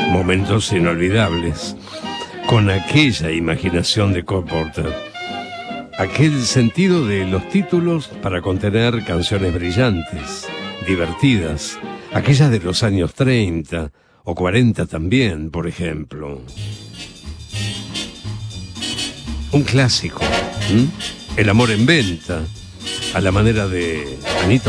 Momentos inolvidables, con aquella imaginación de Cole Porter, aquel sentido de los títulos para contener canciones brillantes, divertidas, aquellas de los años 30 o 40 también, por ejemplo. Un clásico, El amor en venta, a la manera de Anita